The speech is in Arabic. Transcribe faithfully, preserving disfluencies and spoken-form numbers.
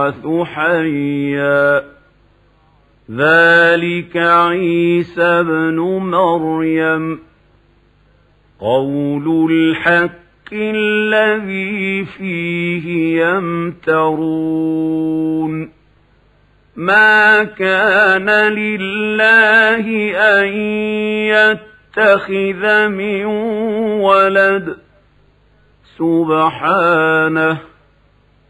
حيا ذلك عيسى ابن مريم قول الحق الذي فيه يمترون ما كان لله أن يتخذ من ولد سبحانه